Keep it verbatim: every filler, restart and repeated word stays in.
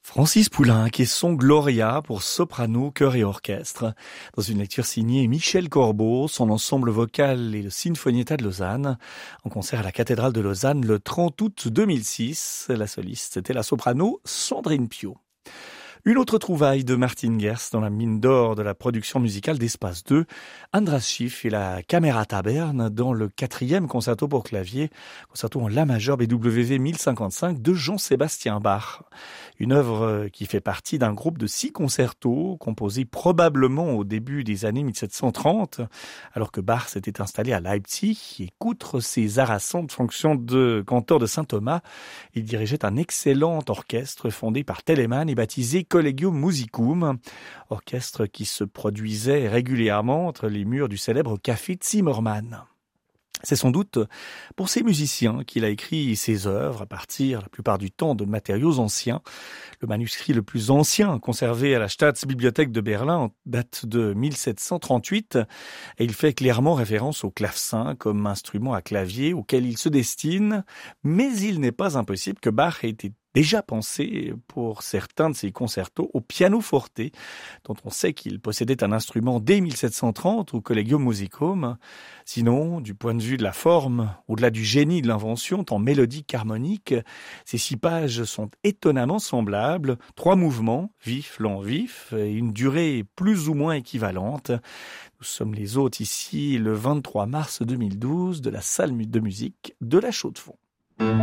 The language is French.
Francis Poulenc et son Gloria pour soprano, chœur et orchestre. Dans une lecture signée Michel Corbeau, son ensemble vocal et le Sinfonietta de Lausanne, en concert à la cathédrale de Lausanne le trente août deux mille six. La soliste était la soprano Sandrine Piau. Une autre trouvaille de Martin Gers dans la mine d'or de la production musicale d'Espace deux, Andras Schiff et la Camerata Bern dans le quatrième concerto pour clavier, concerto en La majeur B W V mille cinquante-cinq de Jean-Sébastien Bach. Une œuvre qui fait partie d'un groupe de six concertos composés probablement au début des années mille sept cent trente, alors que Bach s'était installé à Leipzig et qu'outre ses harassantes fonctions de canteur de Saint-Thomas, il dirigeait un excellent orchestre fondé par Telemann et baptisé Collegium Musicum, orchestre qui se produisait régulièrement entre les murs du célèbre café Zimmermann. C'est sans doute pour ces musiciens qu'il a écrit ses œuvres à partir, la plupart du temps, de matériaux anciens. Le manuscrit le plus ancien conservé à la Staatsbibliothek de Berlin date de mille sept cent trente-huit et il fait clairement référence au clavecin comme instrument à clavier auquel il se destine, mais il n'est pas impossible que Bach ait été déjà pensé pour certains de ses concertos au pianoforte, dont on sait qu'il possédait un instrument dès mille sept cent trente au Collegium Musicum. Sinon, du point de vue de la forme, au-delà du génie de l'invention, tant mélodique qu'harmonique, ces six pages sont étonnamment semblables. Trois mouvements, vif, lent, vif, et une durée plus ou moins équivalente. Nous sommes les hôtes ici le vingt-trois mars deux mille douze de la salle de musique de la Chaux-de-Fonds.